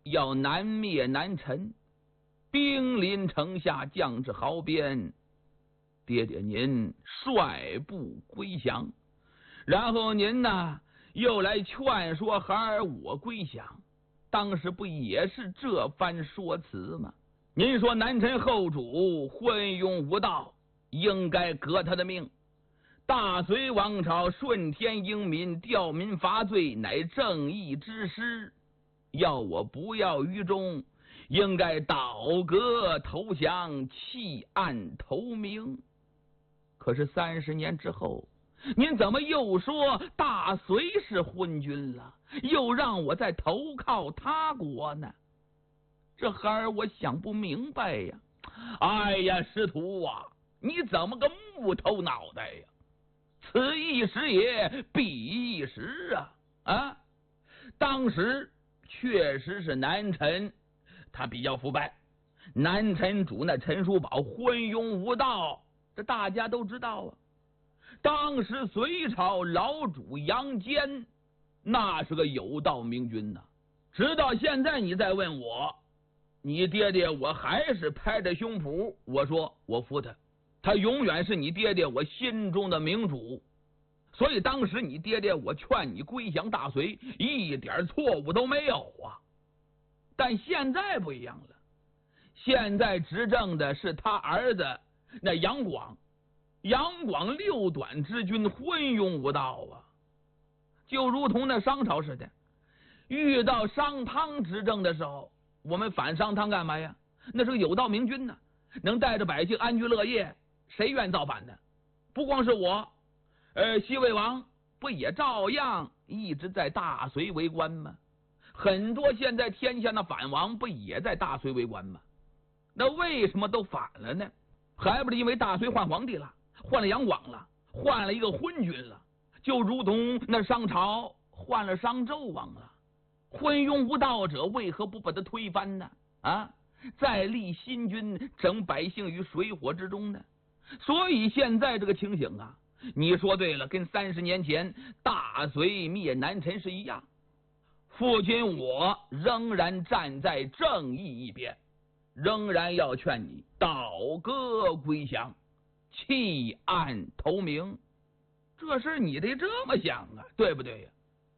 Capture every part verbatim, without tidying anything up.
要南灭南陈，兵临城下，将至壕边，爹爹您率部归降，然后您呢又来劝说孩儿我归降，当时不也是这番说辞吗？您说南陈后主昏庸无道，应该革他的命。大隋王朝顺天应民，吊民伐罪，乃正义之师。要我不要于衷，应该倒戈投降，弃暗投明。可是三十年之后，您怎么又说大隋是昏君了，又让我再投靠他国呢？这孩儿我想不明白呀！哎呀，师徒啊，你怎么个木头脑袋呀？此一时也，彼一时啊！啊，当时确实是南陈他比较腐败，南陈主那陈叔宝昏庸无道，这大家都知道啊。当时隋朝老主杨坚那是个有道明君呐，直到现在你再问我，你爹爹我还是拍着胸脯我说我服他，他永远是你爹爹我心中的明主。所以当时你爹爹我劝你归降大隋，一点错误都没有啊。但现在不一样了，现在执政的是他儿子那杨广，杨广六短之君，昏庸无道啊，就如同那商朝似的。遇到商汤执政的时候，我们反商汤干嘛呀？那是个有道明君呢，能带着百姓安居乐业，谁愿造反呢？不光是我，呃，西魏王不也照样一直在大隋为官吗？很多现在天下的反王不也在大隋为官吗？那为什么都反了呢？还不是因为大隋换皇帝了，换了杨广了，换了一个昏君了，就如同那商朝换了商纣王了。昏庸无道者为何不把他推翻呢？啊，再立新君，整百姓于水火之中呢？所以现在这个情形啊，你说对了，跟三十年前大隋灭南陈是一样。父亲我仍然站在正义一边，仍然要劝你倒戈归降，弃暗投明。这事你得这么想啊，对不对呀？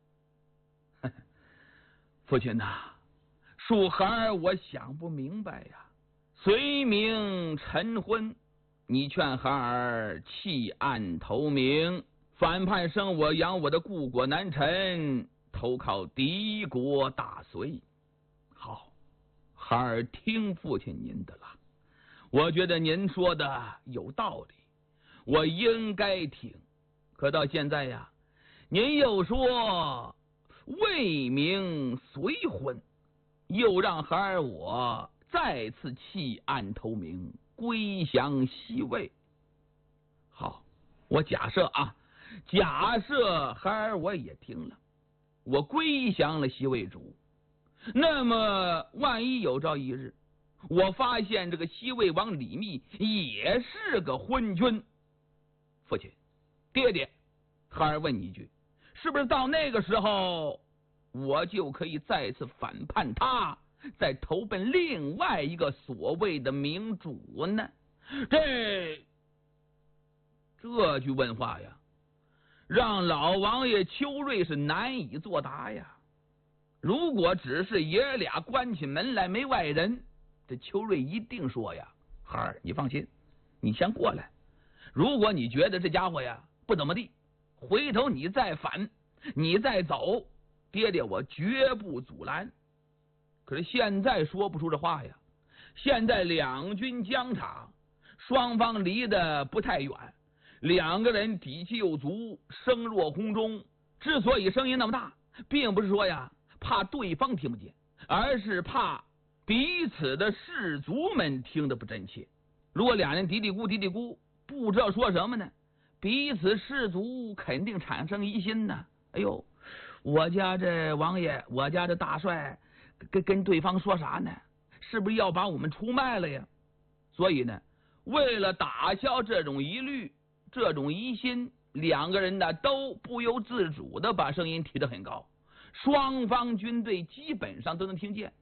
父亲呐、啊，恕孩儿我想不明白呀。隋明晨昏，你劝孩儿弃暗投明，反叛生我养我的故国南陈，投靠敌国大隋。好，孩儿听父亲您的了。我觉得您说的有道理，我应该听。可到现在呀，您又说魏明隋昏，又让孩儿我再次弃暗投明，归降西魏。好，我假设啊，假设孩儿我也听了，我归降了西魏主，那么万一有朝一日我发现这个西魏王李密也是个昏君，父亲爹爹，孩儿问你一句，是不是到那个时候我就可以再次反叛他，再投奔另外一个所谓的明主呢？这这句问话呀，让老王爷邱瑞是难以作答呀。如果只是爷俩关起门来没外人，这邱瑞一定说呀，孩儿你放心，你先过来，如果你觉得这家伙呀不怎么地，回头你再反，你再走，爹爹我绝不阻拦。可是现在说不出这话呀，现在两军疆场，双方离得不太远，两个人底气又足，声若洪钟。之所以声音那么大，并不是说呀怕对方听不见，而是怕彼此的士卒们听得不真切。如果俩人嘀嘀咕嘀嘀咕，不知道说什么呢，彼此士卒肯定产生疑心呢。哎呦，我家这王爷，我家这大帅跟跟对方说啥呢？是不是要把我们出卖了呀？所以呢，为了打消这种疑虑，这种疑心，两个人呢都不由自主的把声音提得很高，双方军队基本上都能听见。